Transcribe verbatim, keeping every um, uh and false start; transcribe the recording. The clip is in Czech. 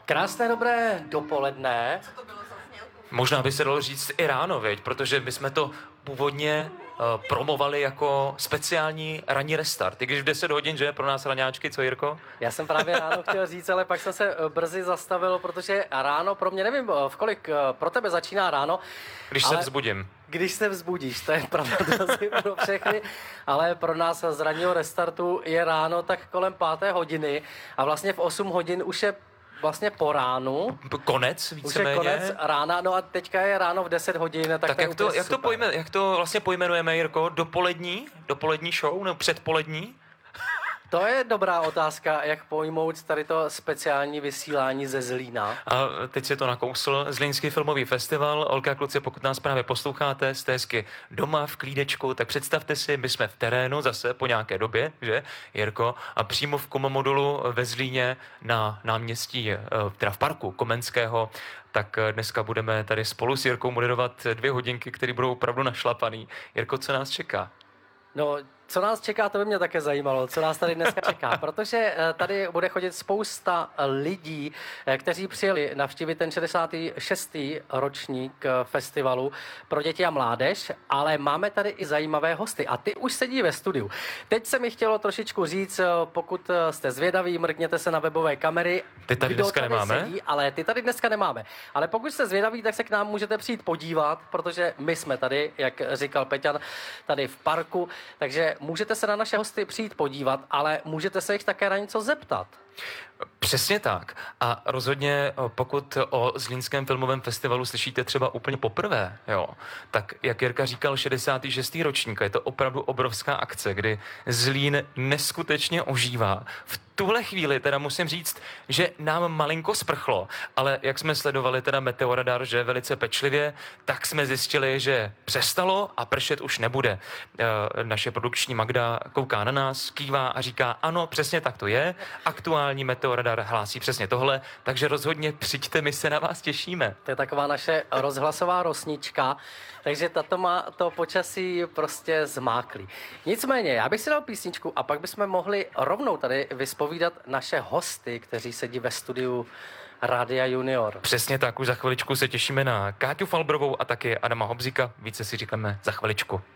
Krásné dobré dopoledne. Možná by se dalo říct i ráno, viď? Protože my jsme to původně uh, promovali jako speciální ranní restart. I když v deset hodin, že? Pro nás raňáčky, co Jirko? Já jsem právě ráno chtěl říct, ale pak jsem se brzy zastavil, protože ráno pro mě, nevím, v kolik pro tebe začíná ráno. Když ale... se vzbudím. Když se vzbudíš, to je pravda pro všechny, ale pro nás z ranního restartu je ráno tak kolem páté hodiny a vlastně v osm hodin už je vlastně po ránu. Konec, víceméně. Už je konec rána, no a teďka je ráno v deset hodin. Tak, tak to jak, to, jak, to pojme, super. jak to vlastně pojmenujeme, Jirko? Dopolední? Dopolední show? Nebo předpolední? To je dobrá otázka, jak pojmout tady to speciální vysílání ze Zlína. A teď se to nakousl. Zlínský filmový festival. Olka, kluci, pokud nás právě posloucháte, jste hezky doma v klídečku, tak představte si, my jsme v terénu zase po nějaké době, že, Jirko? A přímo v Komomodulu ve Zlíně na náměstí, teda v parku Komenského, tak dneska budeme tady spolu s Jirkou moderovat dvě hodinky, které budou opravdu našlapaný. Jirko, co nás čeká? No, co nás čeká, to by mě také zajímalo, co nás tady dneska čeká, protože tady bude chodit spousta lidí, kteří přijeli navštívit ten šedesátý šestý ročník festivalu pro děti a mládež, ale máme tady i zajímavé hosty a ty už sedí ve studiu. Teď se mi chtělo trošičku říct, pokud jste zvědaví, mrkněte se na webové kamery. Ty tady dneska tady nemáme? Sedí, ale ty tady dneska nemáme. Ale pokud jste zvědaví, tak se k nám můžete přijít podívat, protože my jsme tady, jak říkal Peťan, tady v parku, takže můžete se na naše hosty přijít podívat, ale můžete se jich také na něco zeptat. Přesně tak. A rozhodně, pokud o Zlínském filmovém festivalu slyšíte třeba úplně poprvé, jo, tak jak Jirka říkal, šedesátý šestý ročník, je to opravdu obrovská akce, kdy Zlín neskutečně ožívá. V tuhle chvíli teda musím říct, že nám malinko sprchlo, ale jak jsme sledovali teda meteoradar, že velice pečlivě, tak jsme zjistili, že přestalo a pršet už nebude. E, naše produkční Magda kouká na nás, kývá a říká, ano, přesně tak to je, aktuální meteoradar hlásí přesně tohle, takže rozhodně přijďte, my se na vás těšíme. To je taková naše rozhlasová rosnička, takže tato má to počasí prostě zmáklý. Nicméně, já bych si dal písničku a pak bychom mohli rovnou tady vyspovídat naše hosty, kteří sedí ve studiu Rádia Junior. Přesně tak, už za chviličku se těšíme na Káťu Falbrovou a taky Adama Hobzíka. Více si říkáme za chviličku.